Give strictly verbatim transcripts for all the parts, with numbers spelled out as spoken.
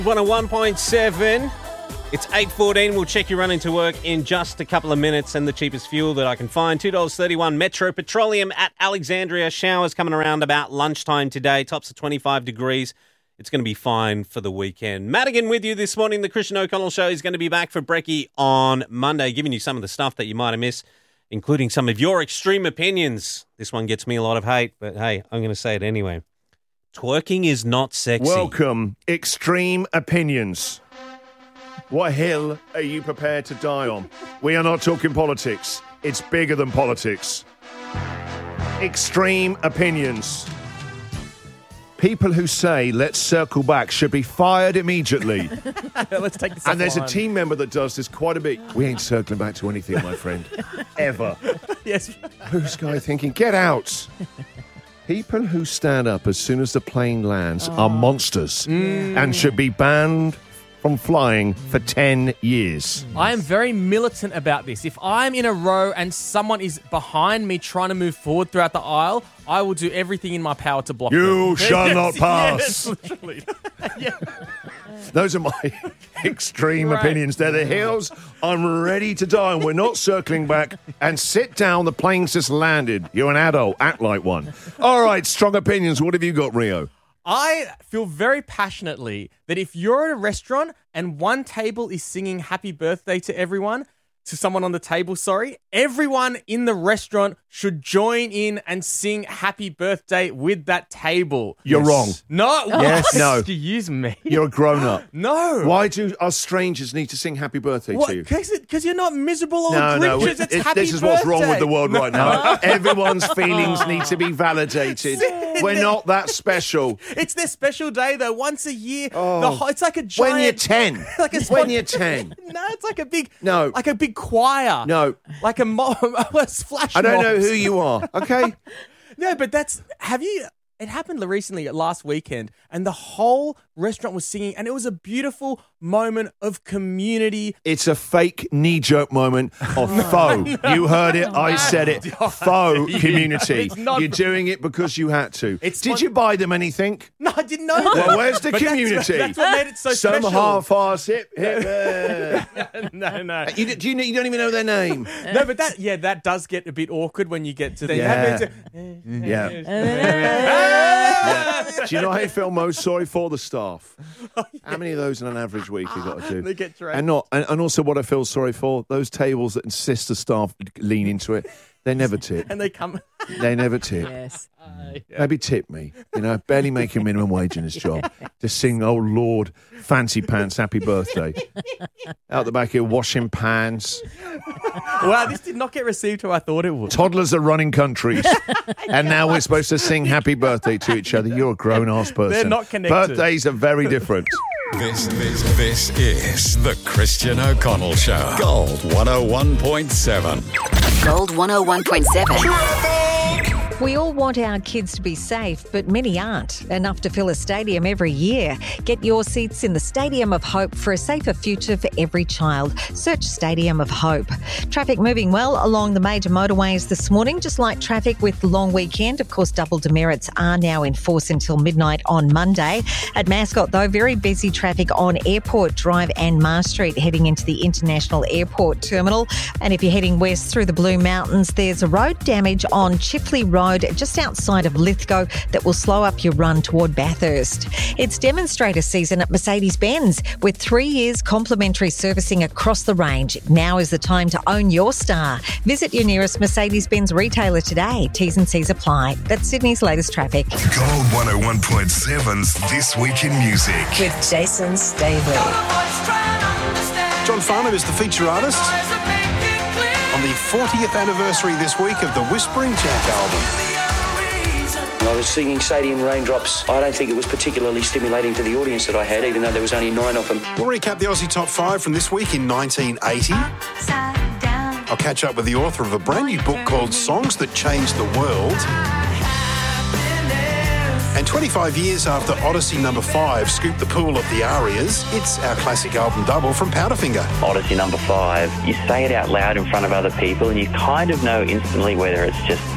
one oh one point seven. It's eight fourteen. We'll check you running to work in just a couple of minutes, and the cheapest fuel that I can find, two dollars thirty-one Metro Petroleum at Alexandria. Showers coming around about lunchtime today. Tops of twenty-five degrees. It's going to be fine for the weekend. Madigan with you this morning. The Christian O'Connell Show is going to be back for Brekkie on Monday, giving you some of the stuff that you might have missed, including some of your extreme opinions. This one gets me a lot of hate, but hey, I'm going to say it anyway. Twerking is not sexy. Welcome, Extreme Opinions. What hill are you prepared to die on? We are not talking politics. It's bigger than politics. Extreme Opinions. People who say, let's circle back, should be fired immediately. Let's take this And there's offline. a team member that does this quite a bit. We ain't circling back to anything, my friend. Ever. Yes. Who's guy thinking, get out? People who stand up as soon as the plane lands Oh. are monsters Mm. and should be banned from flying for ten years. I am very militant about this. If I'm in a row and someone is behind me trying to move forward throughout the aisle, I will do everything in my power to block them. You shall Yes, not pass. Yes, literally. Yeah. Those are my extreme Right. opinions. They're the hills I'm ready to die on. We're not circling back. And sit down, the plane's just landed. You're an adult, act like one. All right, strong opinions. What have you got, Rio? I feel very passionately that if you're at a restaurant and one table is singing happy birthday to everyone, to someone on the table, sorry, everyone in the restaurant should join in and sing happy birthday with that table. You're Yes. wrong. No. Yes, no. Excuse me. You're a grown-up. No. Why do us strangers need to sing happy birthday What? to you? Because you're not miserable or No, no, Grinches. It's it- happy this is what's wrong with the birthday. world right now. No. Everyone's feelings need to be validated. We're not that special. It's their special day, though. Once a year. Oh. The whole, it's like a giant... When you're ten. like a When spon- you're ten. No, it's like a big... No. Like a big choir. No. Like a, mo- a flash I don't mob. know who you are, okay? No, but that's... Have you... It happened recently, last weekend, and the whole restaurant was singing, and it was a beautiful moment of community. It's a fake knee-jerk moment of faux. You heard it, I said it. Faux community. It's not- You're doing it because you had to. It's Did fun- you buy them anything? No, I didn't know that. Well, where's the But that's- community? That's, what made it so Some special. half-ass hip, hip. uh. No, no. you, do you, you don't even know their name. No, but that, yeah, that does get a bit awkward when you get to the... Yeah. Yeah. Yeah. Do you know how you feel most sorry for? The staff. How many of those in an average week you got to do? They get dragged. And not, and, and also what I feel sorry for, those tables that insist the staff lean into it, they never tip. And they come... They never tip. Yes. Maybe tip me. You know, barely making minimum wage in this job. To sing, oh Lord, fancy pants, happy birthday. Out the back here, washing pans. Wow, this did not get received how I thought it would. Toddlers are running countries. And now we're supposed to sing happy birthday to each other. You're a grown-ass person. They're not connected. Birthdays are very different. This, this, this is the Christian O'Connell Show. Gold one oh one point seven. Gold one oh one point seven. We all want our kids to be safe, but many aren't. Enough to fill a stadium every year. Get your seats in the Stadium of Hope for a safer future for every child. Search Stadium of Hope. Traffic moving well along the major motorways this morning, just like traffic with the long weekend. Of course, double demerits are now in force until midnight on Monday. At Mascot, though, very busy traffic on Airport Drive and Mars Street heading into the International Airport Terminal. And if you're heading west through the Blue Mountains, there's a road damage on Chifley Road just outside of Lithgow that will slow up your run toward Bathurst. It's demonstrator season at Mercedes-Benz with three years complimentary servicing across the range. Now is the time to own your star. Visit your nearest Mercedes-Benz retailer today. T's and C's apply. That's Sydney's latest traffic. Gold one oh one point seven's This Week in Music. With Jason Staveley. John Farnham is the feature artist on the fortieth anniversary this week of the Whispering Jack album. I was singing Stadium Raindrops. I don't think it was particularly stimulating to the audience that I had, even though there was only nine of them. We'll recap the Aussie Top five from this week in nineteen eighty. I'll catch up with the author of a brand new book called Songs That Changed the World. And twenty-five years after Odyssey number five scooped the pool of the Arias, it's our classic album double from Powderfinger. Odyssey number five, you say it out loud in front of other people and you kind of know instantly whether it's just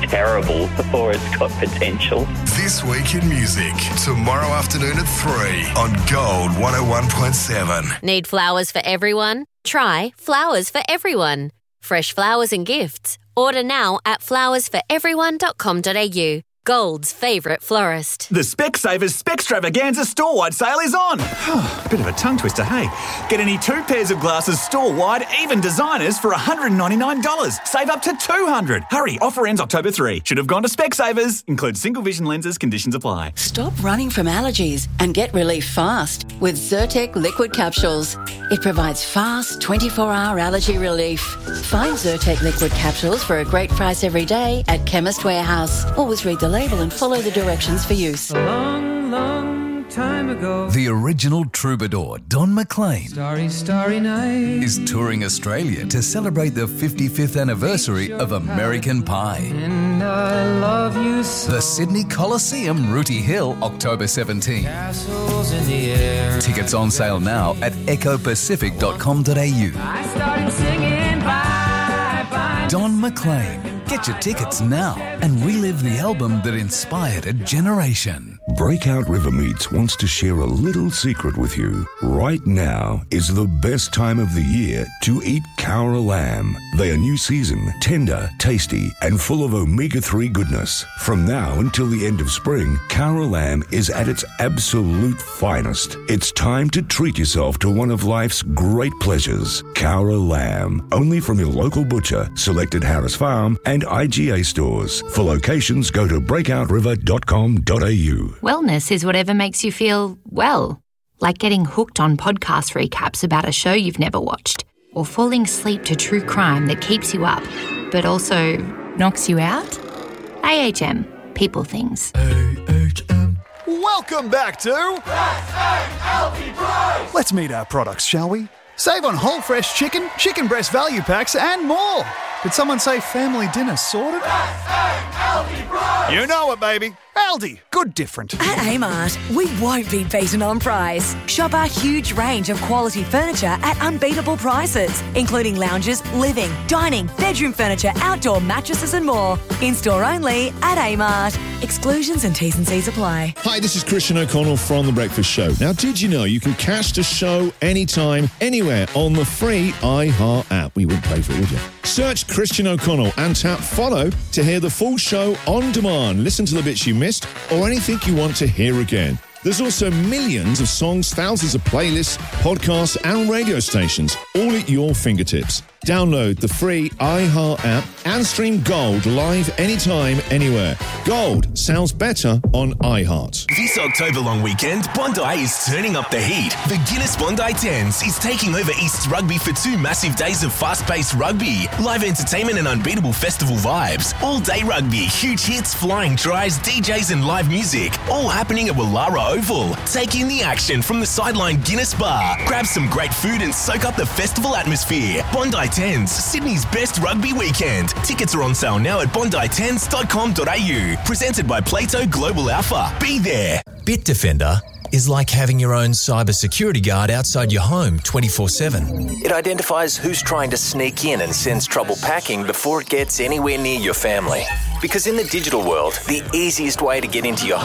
terrible or it's got potential. This Week in Music, tomorrow afternoon at three on Gold one oh one point seven. Need flowers for everyone? Try Flowers for Everyone. Fresh flowers and gifts. Order now at flowers for everyone dot com dot a u. Gold's favourite florist. The Specsavers Specstravaganza store-wide sale is on. Bit of a tongue twister, hey? Get any two pairs of glasses store-wide, even designers, for one hundred ninety-nine dollars. Save up to two hundred dollars. Hurry, offer ends October third. Should have gone to Specsavers. Includes single vision lenses, conditions apply. Stop running from allergies and get relief fast with Zyrtec liquid capsules. It provides fast twenty-four hour allergy relief. Find Zyrtec liquid capsules for a great price every day at Chemist Warehouse. Always read the label and follow the directions for use. A long, long time ago, the original troubadour, Don McLean, starry, starry night, is touring Australia to celebrate the fifty-fifth anniversary of American Pie. And I love you so. The Sydney Coliseum, Rooty Hill, October seventeenth. Castles in the air. Tickets on sale now at echo pacific dot com dot a u. I started singing bye, bye. Don McLean. Get your tickets now and relive the album that inspired a generation. Breakout River Meats wants to share a little secret with you. Right now is the best time of the year to eat Cowra lamb. They are new season, tender, tasty, and full of omega three goodness. From now until the end of spring, Cowra lamb is at its absolute finest. It's time to treat yourself to one of life's great pleasures. Cowra lamb, only from your local butcher, selected Harris Farm, and I G A stores. For locations, go to breakout river dot com dot a u. Wellness is whatever makes you feel well, like getting hooked on podcast recaps about a show you've never watched, or falling asleep to true crime that keeps you up, but also knocks you out. A H M, people things. A H M. Welcome back to S A L T Price. Let's meet our products, shall we? Save on whole fresh chicken, chicken breast value packs, and more. Did someone say family dinner sorted? S A L T Price. You know it, baby. Aldi, good different. At Amart, we won't be beaten on price. Shop our huge range of quality furniture at unbeatable prices, including lounges, living, dining, bedroom furniture, outdoor mattresses and more. In-store only at Amart. Exclusions and T's and C's apply. Hi, this is Christian O'Connell from The Breakfast Show. Now, did you know you can catch the show anytime, anywhere on the free iHeart app? We wouldn't pay for it, would you? Search Christian O'Connell and tap follow to hear the full show on demand. Listen to the bits you missed or anything you want to hear again. There's also millions of songs, thousands of playlists, podcasts and radio stations, all at your fingertips. Download the free iHeart app and stream Gold live anytime, anywhere. Gold sounds better on iHeart. This October long weekend, Bondi is turning up the heat. The Guinness Bondi Tens is taking over East's rugby for two massive days of fast-paced rugby, live entertainment and unbeatable festival vibes. All-day rugby, huge hits, flying tries, D Js and live music, all happening at Wallara Oval. Take in the action from the sideline Guinness Bar. Grab some great food and soak up the festival atmosphere. Bondi Tens, Sydney's best rugby weekend. Tickets are on sale now at bondi tens dot com dot a u. Presented by Plato Global Alpha. Be there. Bitdefender is like having your own cybersecurity guard outside your home twenty-four seven. It identifies who's trying to sneak in and sends trouble packing before it gets anywhere near your family. Because in the digital world, the easiest way to get into your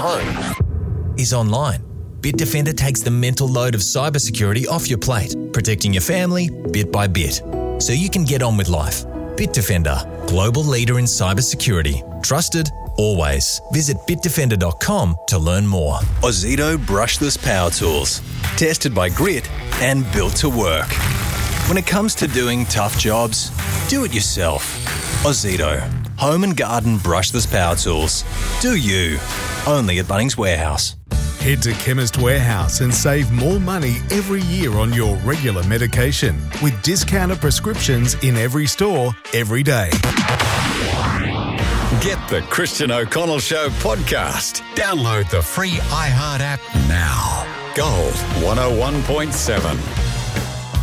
home is online. Bitdefender takes the mental load of cybersecurity off your plate, protecting your family bit by bit, so you can get on with life. Bitdefender, global leader in cybersecurity. Trusted, always. Visit bitdefender dot com to learn more. Ozito brushless power tools. Tested by Grit and built to work. When it comes to doing tough jobs, do it yourself. Ozito, home and garden brushless power tools. Do you. Only at Bunnings Warehouse. Head to Chemist Warehouse and save more money every year on your regular medication with discounted prescriptions in every store, every day. Get the Christian O'Connell Show podcast. Download the free iHeart app now. Gold one oh one point seven.